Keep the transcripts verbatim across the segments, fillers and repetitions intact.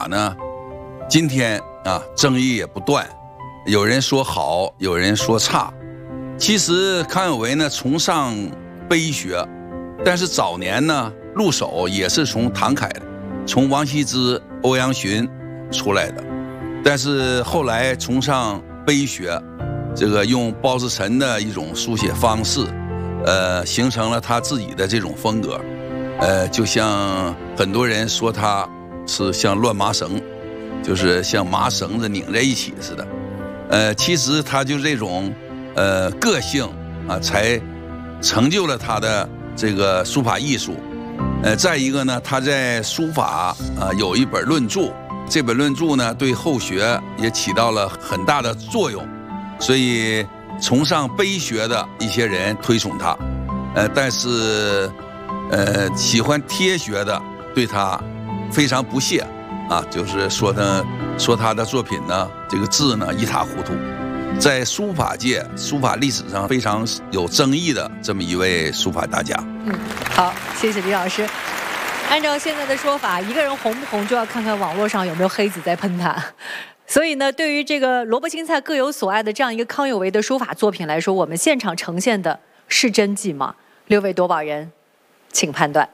呢，今天啊争议也不断，有人说好，有人说差。其实康有为呢崇尚碑学，但是早年呢入手也是从唐楷的，从王羲之、欧阳询出来的，但是后来崇尚碑学，这个用包志臣的一种书写方式，呃，形成了他自己的这种风格，呃，就像很多人说他是像乱麻绳，就是像麻绳子拧在一起似的，呃，其实他就是这种呃个性啊，才成就了他的这个书法艺术。呃，再一个呢，他在书法啊有一本论著，这本论著呢对后学也起到了很大的作用，所以崇尚碑学的一些人推崇他，呃，但是呃喜欢帖学的对他非常不屑啊，就是说他说他的作品呢，这个字呢一塌糊涂，在书法界、书法历史上非常有争议的这么一位书法大家。 嗯，好，谢谢李老师。按照现在的说法，一个人红不红就要看看网络上有没有黑子在喷他。所以呢，对于这个萝卜青菜各有所爱的这样一个康有为的书法作品来说，我们现场呈现的是真迹吗？六位夺宝人，请判断。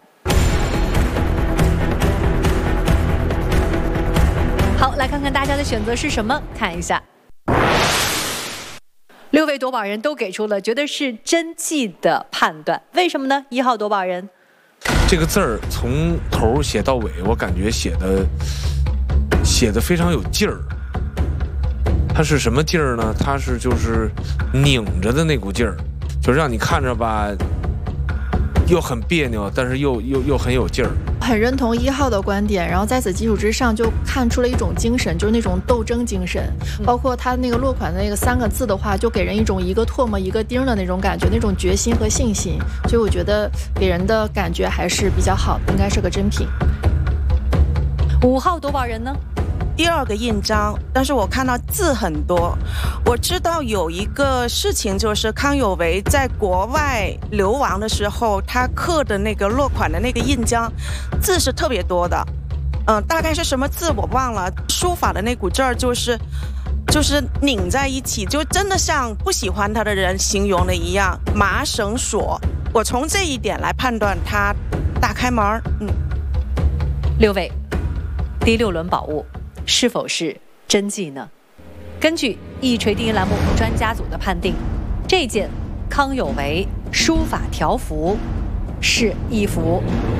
好，来看看大家的选择是什么，看一下。六位夺宝人都给出了觉得是真迹的判断，为什么呢？一号夺宝人， 这个字儿从头写到尾，我感觉写的写的非常有劲儿。它是什么劲儿呢？它是就是拧着的那股劲儿，就让你看着吧，又很别扭，但是又又又很有劲儿。 很认同一号的观点，然后在此基础之上就看出了一种精神，就是那种斗争精神。包括他那个落款的那个三个字的话，就给人一种一个唾沫一个钉的那种感觉，那种决心和信心。所以我觉得给人的感觉还是比较好，应该是个真品。 五号夺宝人呢？ 第二个印章，但是我看到字很多。我知道有一个事情，就是康有为在国外流亡的时候，他刻的那个落款的那个印章，字是特别多的。嗯、呃，大概是什么字我忘了。书法的那股劲儿，就是就是拧在一起，就真的像不喜欢他的人形容的一样，麻绳锁。我从这一点来判断他大开门。嗯， 六位，第六轮宝物是否是真迹呢？根据一锤定音栏目专家组的判定，这件康有为书法条幅是一幅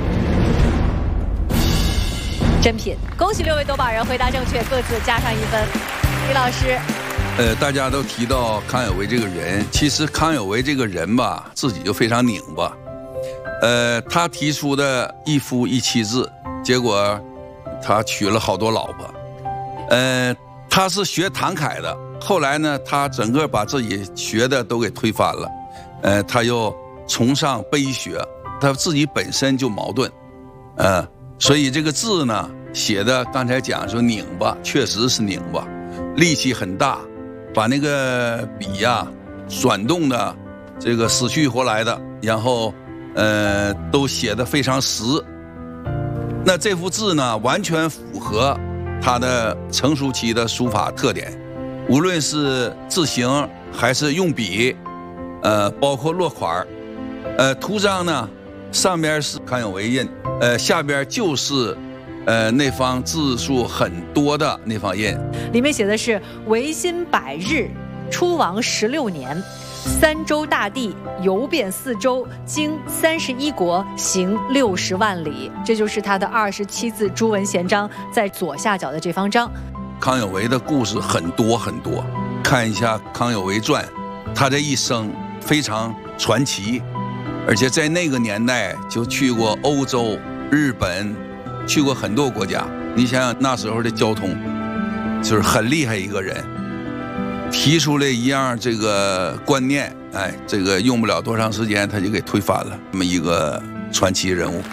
真品。恭喜六位夺宝人回答正确，各自加上一分。李老师， 呃，大家都提到康有为这个人，其实康有为这个人吧，自己就非常拧巴。呃，他提出的一夫一妻制，结果他娶了好多老婆。呃，他是学唐楷的，后来呢，他整个把自己学的都给推翻了。呃，他又崇尚碑学，他自己本身就矛盾，呃，所以这个字呢写的，刚才讲说拧巴，确实是拧巴，力气很大，把那个笔呀、啊、转动的这个死去活来的，然后呃都写得非常实。那这幅字呢，完全符合他的成熟期的书法特点，无论是字形还是用笔，呃，包括落款，呃，图章呢，上边是康有为印，呃，下边就是呃那方字数很多的那方印， 里面写的是维新百日，出王十六年。三州大地，游遍四州，经三十一国，行六十万里。这就是他的二十七字朱文贤章在左下角的这方章。 康有为的故事很多很多，看一下康有为传，他这一生非常传奇，而且在那个年代就去过欧洲、日本，去过很多国家。你想想那时候的交通，就是很厉害一个人。提出了一样这个观念，哎，这个用不了多长时间他就给推翻了，这么一个传奇人物。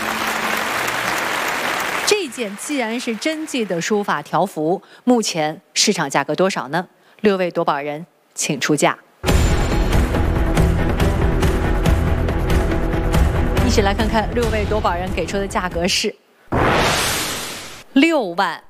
这件既然是真迹的书法条幅，目前市场价格多少呢？六位夺宝人请出价。一起来看看六位夺宝人给出的价格是六万